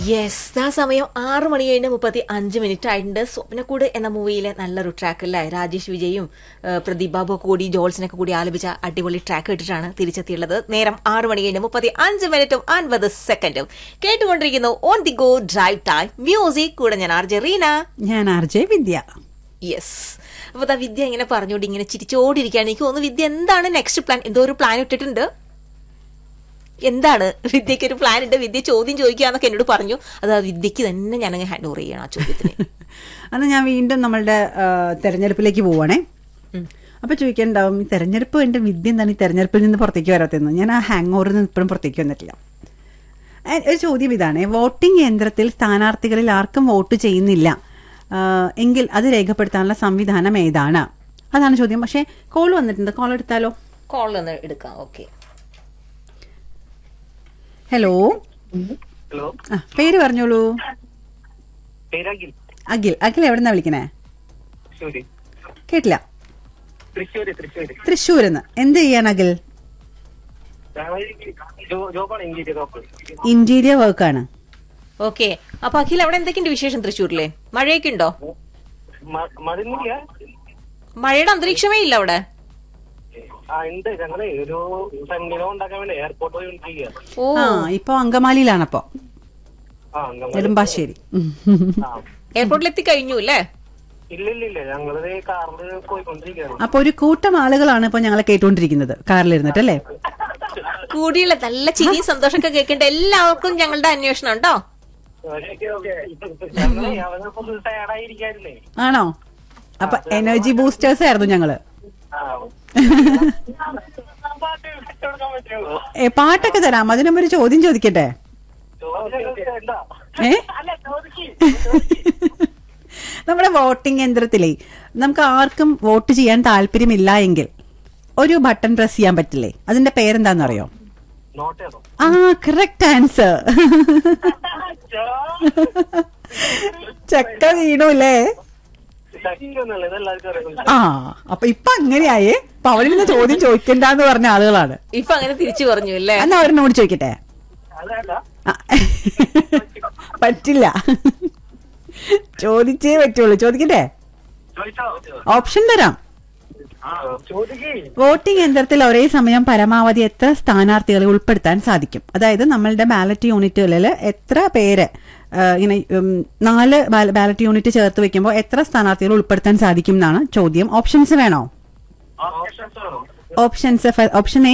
Yes, ആ സമയം 6:35 ആയിട്ടുണ്ട്. സ്വപ്നക്കൂട് എന്ന മൂവിയിലെ നല്ലൊരു ട്രാക്ക് അല്ലേ, രാജേഷ് വിജയും പ്രദീപ് ബാബു കൂടി ജോൾസിനൊക്കെ കൂടി ആലപിച്ച അടിപൊളി ട്രാക്ക് ഇട്ടിട്ടാണ് തിരിച്ചെത്തിയുള്ളത്. നേരം 6:35 കേട്ടുകൊണ്ടിരിക്കുന്നു on the go drive time music. കൂടെ ഞാൻ ആർ ജെ റീന, ഞാൻ ആർ ജെ വിദ്യ. യെസ്, അപ്പൊ വിദ്യ ഇങ്ങനെ പറഞ്ഞോണ്ട് ഇങ്ങനെ ചിരിച്ചോണ്ടിരിക്കുകയാണ്. എനിക്ക് തോന്നുന്നു വിദ്യ എന്താണ് നെക്സ്റ്റ് പ്ലാൻ, എന്തോ ഒരു പ്ലാൻ ഇട്ടിട്ടുണ്ട്. എന്താണ് വിദ്യക്ക് ഒരു പ്ലാൻ ഉണ്ട്, വിദ്യ ചോദ്യം ചോദിക്കാന്നൊക്കെ എന്നോട് പറഞ്ഞു. അത് വിദ്യക്ക് തന്നെ ഞാനങ്ങ് ഹാൻഡ് ഓവർ ചെയ്യണം ആ ചോദ്യത്തിന്. അന്ന് ഞാൻ വീണ്ടും നമ്മളുടെ തെരഞ്ഞെടുപ്പിലേക്ക് പോവാണേ. അപ്പൊ ചോദിക്കാനുണ്ടാവും, ഈ തെരഞ്ഞെടുപ്പ് എന്റെ വിദ്യ എന്താണ് ഈ തെരഞ്ഞെടുപ്പിൽ നിന്ന് പുറത്തേക്ക് വരാത്തെന്ന്. ഞാൻ ആ ഹാങ് ഓവറിൽ നിന്ന് ഇപ്പോഴും പുറത്തേക്ക് വന്നിട്ടില്ല. ഒരു ചോദ്യം ഇതാണ്, വോട്ടിംഗ് യന്ത്രത്തിൽ സ്ഥാനാർത്ഥികളിൽ ആർക്കും വോട്ട് ചെയ്യുന്നില്ല എങ്കിൽ അത് രേഖപ്പെടുത്താനുള്ള സംവിധാനം ഏതാണ്? അതാണ് ചോദ്യം. പക്ഷെ കോൾ വന്നിട്ടുണ്ട്, കോൾ എടുത്താലോ? കോൾ ഒന്ന് എടുക്കാം. Okay, hello. ഹലോ, പേര് പറഞ്ഞോളൂ. അഖിൽ. അഖിൽ എവിടെന്നാ വിളിക്കണേ? കേട്ടില്ല. തൃശ്ശൂരിന്ന്. എന്ത് ചെയ്യാണ് അഖിൽ? ഇന്റീരിയർ വർക്കാണ്. ഓക്കെ, അപ്പൊ അഖിൽ അവിടെ എന്തൊക്കെയുണ്ട് വിശേഷം തൃശ്ശൂരിലെ? മഴയൊക്കെ ഉണ്ടോ? മഴയുടെ അന്തരീക്ഷമേ ഇല്ല അവിടെ. ഇപ്പൊ അങ്കമാലിയിലാണപ്പോ, നെടുമ്പാശ്ശേരി എയർപോർട്ടിൽ എത്തി കഴിഞ്ഞു അല്ലേ? അപ്പൊ ഒരു കൂട്ടം ആളുകളാണ് ഇപ്പൊ ഞങ്ങളെ കേട്ടുകൊണ്ടിരിക്കുന്നത് കാറിലിരുന്നിട്ടല്ലേ? കൂടിയുള്ള നല്ല ചിരിയും സന്തോഷമൊക്കെ കേൾക്കേണ്ട എല്ലാവർക്കും ഞങ്ങളുടെ അന്വേഷണം ഉണ്ടോ? ആണോ? അപ്പൊ എനർജി ബൂസ്റ്റേഴ്സ് ആയിരുന്നു ഞങ്ങള്. പാട്ടൊക്കെ തരാം, അതിനും ഒരു ചോദ്യം ചോദിക്കട്ടെ? നമ്മുടെ വോട്ടിംഗ് യന്ത്രത്തിലേ നമുക്ക് ആർക്കും വോട്ട് ചെയ്യാൻ താല്പര്യമില്ല എങ്കിൽ ഒരു ബട്ടൺ പ്രസ് ചെയ്യാൻ പറ്റില്ലേ? അതിന്റെ പേരെന്താന്നറിയോ? ആ, കറക്റ്റ് ആൻസർ. ചക്ക വീണു അല്ലേ? ആ, അപ്പൊ ഇപ്പൊ അങ്ങനെയായേ. അപ്പൊ അവരിൽ നിന്ന് ചോദ്യം ചോദിക്കണ്ടെന്ന് പറഞ്ഞ ആളുകളാണ് ഇപ്പൊ അങ്ങനെ തിരിച്ചു പറഞ്ഞു അല്ലേ? എന്നാ അവരെന്നോട് ചോദിക്കട്ടെ? പറ്റില്ല, ചോദിച്ചേ പറ്റുള്ളൂ. ചോദിക്കട്ടെ? ഓപ്ഷൻ തരാം. വോട്ടിംഗ് യന്ത്രത്തിൽ ഒരേ സമയം പരമാവധി എത്ര സ്ഥാനാർത്ഥികളെ ഉൾപ്പെടുത്താൻ സാധിക്കും? അതായത് നമ്മളുടെ ബാലറ്റ് യൂണിറ്റുകളിൽ എത്ര പേര് ഇങ്ങനെ 4 ബാലറ്റ് യൂണിറ്റ് ചേർത്ത് വെക്കുമ്പോൾ എത്ര സ്ഥാനാർത്ഥികൾ ഉൾപ്പെടുത്താൻ സാധിക്കും എന്നാണ് ചോദ്യം. ഓപ്ഷൻസ് വേണോ? Option A